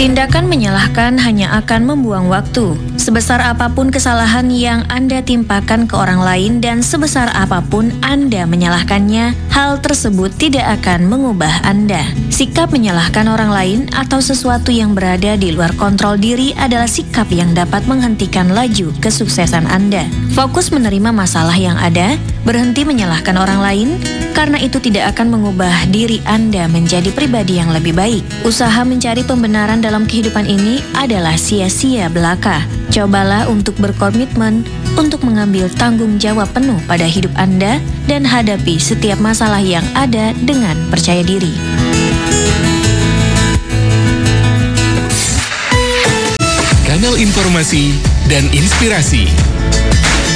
Tindakan menyalahkan hanya akan membuang waktu. Sebesar apapun kesalahan yang Anda timpakan ke orang lain dan sebesar apapun Anda menyalahkannya, hal tersebut tidak akan mengubah Anda. Sikap menyalahkan orang lain atau sesuatu yang berada di luar kontrol diri adalah sikap yang dapat menghentikan laju kesuksesan Anda. Fokus menerima masalah yang ada, berhenti menyalahkan orang lain, karena itu tidak akan mengubah diri Anda menjadi pribadi yang lebih baik. Usaha mencari pembenaran dalam kehidupan ini adalah sia-sia belaka. Cobalah untuk berkomitmen untuk mengambil tanggung jawab penuh pada hidup Anda dan hadapi setiap masalah yang ada dengan percaya diri. Kanal informasi dan inspirasi